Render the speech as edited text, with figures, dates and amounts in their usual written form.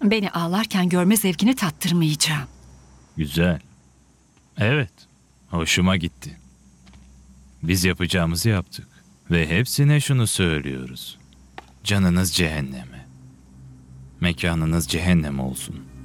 Beni ağlarken görme zevkini tattırmayacağım. Güzel. Evet, hoşuma gitti. Biz yapacağımızı yaptık ve hepsine şunu söylüyoruz. Canınız cehenneme. Mekanınız cehennem olsun.